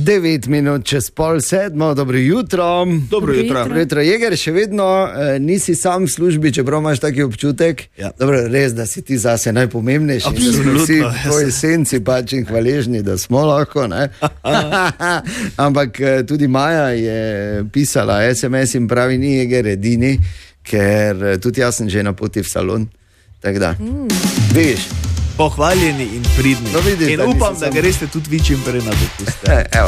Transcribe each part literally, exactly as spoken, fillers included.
devet minut čez pol sedmo, dobro jutro. Dobro jutro. Dobro jutro. Jeger, še vedno eh, nisi sam v službi, čeprav imaš taki občutek. Ja. Dobro, res, da si ti zase najpomembnejši. Absolutno. Vsi tvoji senci pač in hvaležni, da smo lahko. Ampak eh, tudi Maja je pisala es em es in pravi, ni Jeger edini, ker eh, tudi jaz sem že na poti v salon. Tako da, mm. veš. Pohvaljeni in pridni. No, vidiš, in da upam, nisem da sam. greste tudi vi čim prej na dopust.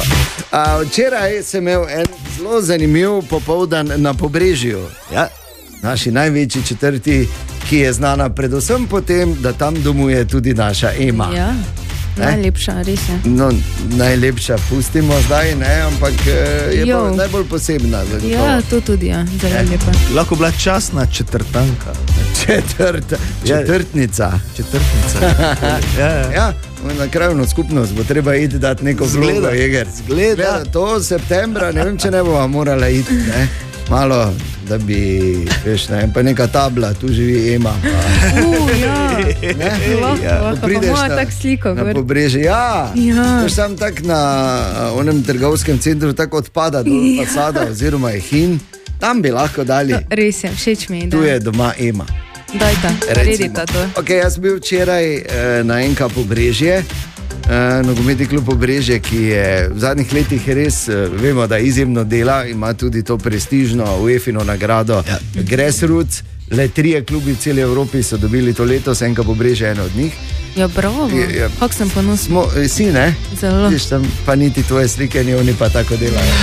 Včeraj sem imel en zelo zanimiv popoldan na Pobrežju. Ja. Naši največji četrti, ki je znana predvsem po tem, da tam domuje tudi naša Ema. Ja, najlepša, res je. No, najlepša pustimo zdaj, ne, ampak je Jo. pa najbolj posebna. Ja, to tudi, ja, zelo lepa. Lahko bila častna četrtanka. Četrta, četrtnica. Četrtnica. ja, ja. Ja, na krajovno skupnost bo treba iti dati neko vlogo, Zgleda, Jeger. zgleda. Gleda, to septembra, ne vem, če ne bova morala iti, ne. Malo, da bi, veš, ne, pa neka tabla, tu živi Ema. Pa, Uh, ja, ne, lahko, Ja, lahko, pa prideš moja na- tak sliko. Na gor. Pobrežje, ja. Ja. Veš, sam tak na uh, onem trgovskem centru tako odpada dol Ja. fasada oziroma je hin. Tam bi lahko dali, Res je, všeč mi je. tu da. je doma Ema. Dajta, naredita to. Okay, jaz bil včeraj eh, na Enka Pobrežje, eh, nogometni klub Pobrežje, ki je v zadnjih letih res, eh, vemo, da izjemno dela, ima tudi to prestižno UEFA-ino nagrado ja. Grassroots. Le trije klubi v celi Evropi so dobili to letos, Enka Pobrežje je eno od njih. Ja, bravo, Je- je- kako sem ponosen. Smo, eh, si ne? Zelo. Vidiš, tam pa niti tvoje slike, ni oni pa tako delajo.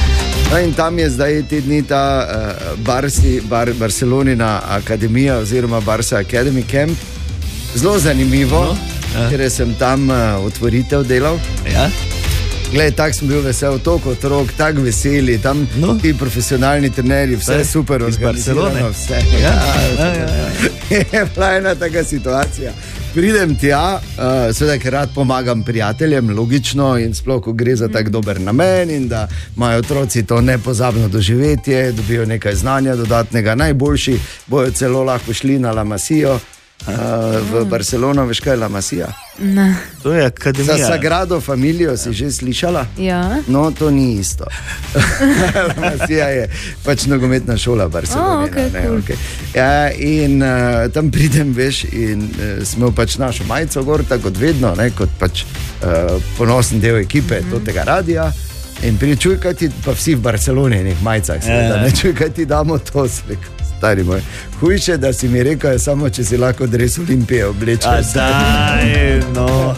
No in tam je zdaj te dni ta uh, Barsi, Bar, Barcelonina akademija oziroma Barca Academy Camp. Zelo zanimivo, no, ja. ker sem tam uh, otvoritev delal. Ja. Glej, tako sem bil vesel, toliko otrok, tako veseli, tam No. ti profesionalni trenerji, vse Vse super iz organizirano, Barcelone. vse. Ja, ja, ja, ja. Je bila ena taka situacija. Pridem tja, uh, seveda, ker rad pomagam prijateljem, logično, in sploh, ko gre za tak dober namen, in da imajo otroci to nepozabno doživetje, dobijo nekaj znanja dodatnega, najboljši bojo celo lahko šli na La Masio. Uh, v Barcelono, veš kaj je La Masija? Ne. To je Za akademija. Sagrado Familijo si že slišala? Ja. No, to ni isto. La Masija je pač nogometna šola Barcelona. Oh, okay, cool. okay. ja, in uh, tam pridem, veš, in uh, smo pač našo majico gor, tako kot vedno, ne, kot pač uh, ponosen del ekipe mm -hmm. tega radija. In pričuj, kaj ti, pa vsi v Barceloni, nek majicah, seveda, ne čuj, kaj ti damo to sliko. Stari moj. Hujše, da si mi rekel, je samo, če si lahko dres Olimpije oblečeš. A daj, no.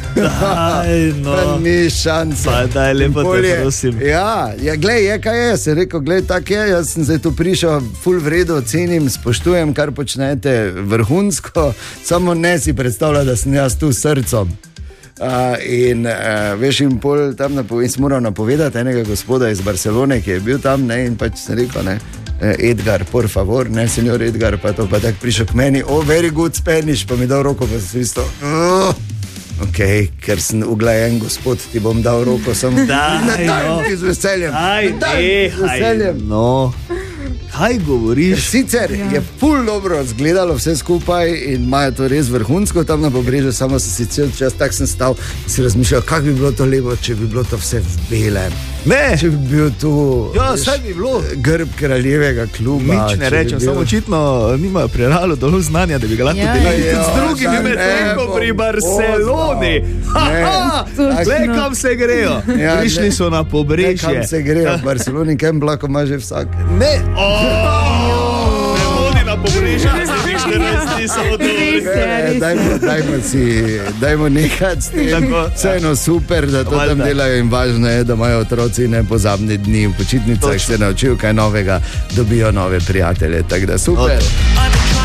Daj, Pa no. ni šanse. Pa daj, lepo te Bolje- prosim. Ja, ja glej, je kaj je, sem rekel, glej, tak je, jaz sem zdaj tu prišel, ful vredo, cenim, spoštujem, kar počnete vrhunsko, samo ne si predstavlja, da sem jaz tu s srcem. Uh, in uh, veš, in pol tam napo- in sem moral napovedati enega gospoda iz Barcelone, ki je bil tam, ne, in pač sem rekel, ne, eh, Edgar, por favor, ne, senjor Edgar, pa to pa tako prišel k meni, oh, very good Spanish, pa mi dal roko, pa sem isto, uh, ok, ker sem uglajen gospod, ti bom dal roko, samo Daj, ne daj no. ti z veseljem, Aj, ne daj ti z veseljem. nehaj. No. Kaj govoriš? Sicer ja. je ful dobro izgledalo vse skupaj in imajo to res vrhunsko tam na Pobrežju, samo sem si cel čas tak sem stal in si razmišljal, kako bi bilo to lepo, če bi bilo to vse v belem. Ne. Če bi bil tu Ja, veš, saj bi bilo. grb kraljevega kluba. Nič ne če bi rečem, bil- samo očitno nimajo preralo dovolj znanja, da bi ga lahko Ja, delili ja. tudi z drugimi, Ja, medtem ko ne pri bom Barceloni. pozval. Ne. Glej, kam se grejo. Ja, Prišli ne. so na Ne, Pobrežje. kam se grejo, v Barceloni, kem blako ima že vsak. Ne. Ne hodi na Pobrežje, da se viš, da res niso Res je, Ne, res je. dajmo, dajmo si, dajmo nekaj s tem. Tako, Vseeno super, da to tam Valjda. delajo in važno je, da imajo otroci nepozabne dni v počitnicah, Točno. se naučijo kaj novega, dobijo nove prijatelje. Tako da super. Odlično.